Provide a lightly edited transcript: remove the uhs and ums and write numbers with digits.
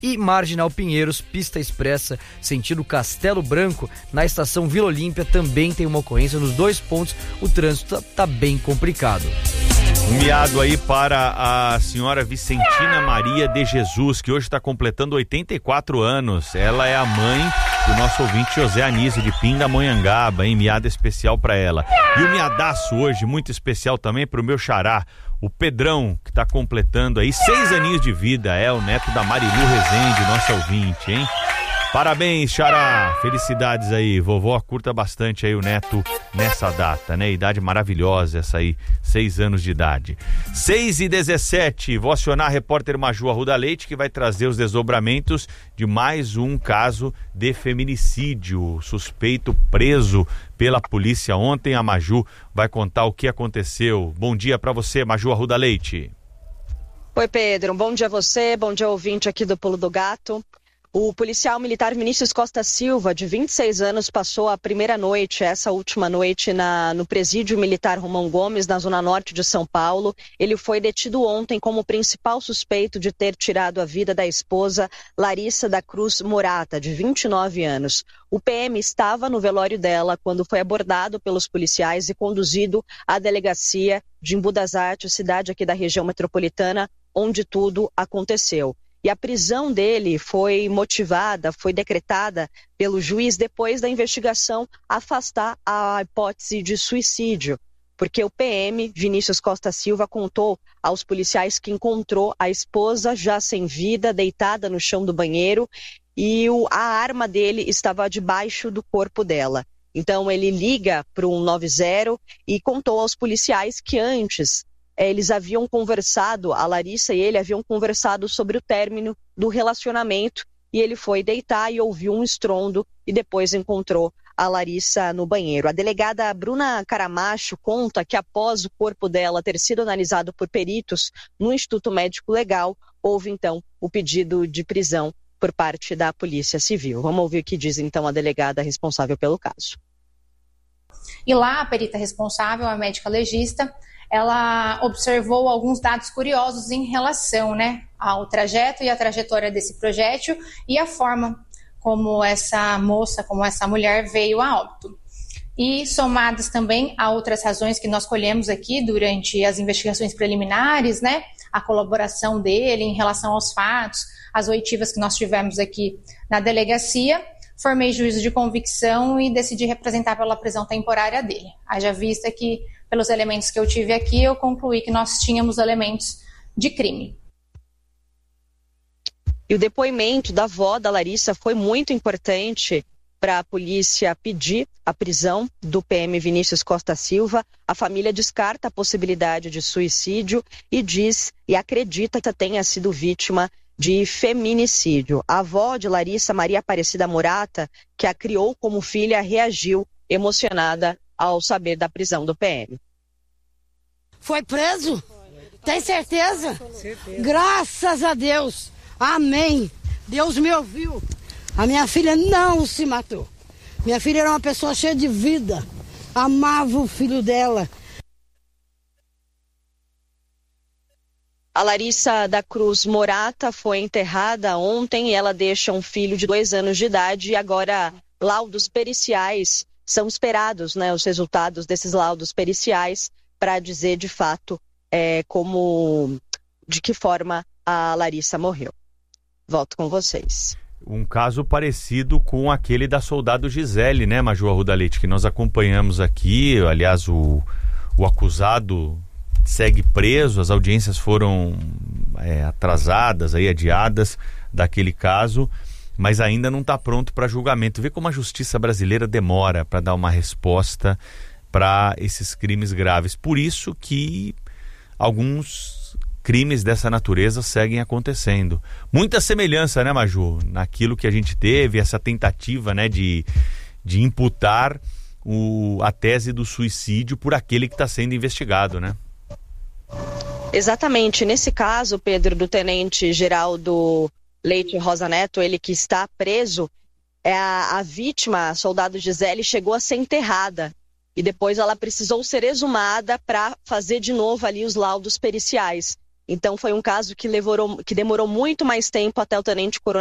E Marginal Pinheiros, pista expressa, sentido Castelo Branco, na estação Vila Olímpia, também tem uma ocorrência nos 2 pontos, o trânsito tá bem complicado. Um miado aí para a senhora Vicentina Maria de Jesus, que hoje está completando 84 anos. Ela é a mãe do nosso ouvinte José Anísio de Pindamonhangaba, hein? Miada especial para ela. E o miadaço hoje, muito especial também para o meu xará, o Pedrão, que está completando aí 6 aninhos de vida. É o neto da Marilu Rezende, nossa ouvinte, hein? Parabéns, xará, felicidades aí, vovó curta bastante aí o neto nessa data, né? Idade maravilhosa essa aí, 6 anos de idade. 6h17, vou acionar a repórter Maju Arruda Leite, que vai trazer os desdobramentos de mais um caso de feminicídio, suspeito preso pela polícia ontem. A Maju vai contar o que aconteceu. Bom dia pra você, Maju Arruda Leite. Oi, Pedro, bom dia a você, bom dia ouvinte aqui do Pulo do Gato. O policial militar Vinícius Costa Silva, de 26 anos, passou a primeira noite, essa última noite, no presídio militar Romão Gomes, na zona norte de São Paulo. Ele foi detido ontem como principal suspeito de ter tirado a vida da esposa Larissa da Cruz Morata, de 29 anos. O PM estava no velório dela quando foi abordado pelos policiais e conduzido à delegacia de Embu das Artes, cidade aqui da região metropolitana, onde tudo aconteceu. E a prisão dele foi decretada pelo juiz depois da investigação afastar a hipótese de suicídio, porque o PM, Vinícius Costa Silva, contou aos policiais que encontrou a esposa já sem vida, deitada no chão do banheiro, e a arma dele estava debaixo do corpo dela. Então ele liga para o 190 e contou aos policiais que antes eles haviam conversado, a Larissa e ele haviam conversado sobre o término do relacionamento, e ele foi deitar e ouviu um estrondo e depois encontrou a Larissa no banheiro. A delegada Bruna Caramacho conta que após o corpo dela ter sido analisado por peritos no Instituto Médico Legal, houve então o pedido de prisão por parte da Polícia Civil. Vamos ouvir o que diz então a delegada responsável pelo caso. E lá a perita responsável, a médica legista, ela observou alguns dados curiosos em relação, ao trajeto e à trajetória desse projétil e a forma como essa moça, como essa mulher veio a óbito. E somadas também a outras razões que nós colhemos aqui durante as investigações preliminares, a colaboração dele em relação aos fatos, as oitivas que nós tivemos aqui na delegacia, formei juízo de convicção e decidi representar pela prisão temporária dele. Haja vista que, pelos elementos que eu tive aqui, eu concluí que nós tínhamos elementos de crime. E o depoimento da avó da Larissa foi muito importante para a polícia pedir a prisão do PM Vinícius Costa Silva. A família descarta a possibilidade de suicídio e diz e acredita que tenha sido vítima de feminicídio. A avó de Larissa, Maria Aparecida Morata, que a criou como filha, reagiu emocionada ao saber da prisão do PM. Foi preso? Tem certeza? Graças a Deus. Amém. Deus me ouviu. A minha filha não se matou. Minha filha era uma pessoa cheia de vida. Amava o filho dela. A Larissa da Cruz Morata foi enterrada ontem e ela deixa um filho de 2 anos de idade e agora laudos periciais são esperados, os resultados desses laudos periciais para dizer de fato de que forma a Larissa morreu. Volto com vocês. Um caso parecido com aquele da soldado Gisele, Maju Arruda Leite, que nós acompanhamos aqui. Aliás, o acusado segue preso, as audiências foram atrasadas, adiadas daquele caso, mas ainda não está pronto para julgamento. Vê como a justiça brasileira demora para dar uma resposta para esses crimes graves. Por isso que alguns crimes dessa natureza seguem acontecendo. Muita semelhança, Maju, naquilo que a gente teve, essa tentativa, de imputar a tese do suicídio por aquele que está sendo investigado, Exatamente. Nesse caso, Pedro, do tenente Geraldo Leite Rosa Neto, ele que está preso, a vítima, a soldado Gisele, chegou a ser enterrada e depois ela precisou ser exumada para fazer de novo ali os laudos periciais. Então foi um caso que demorou muito mais tempo até o tenente-coronel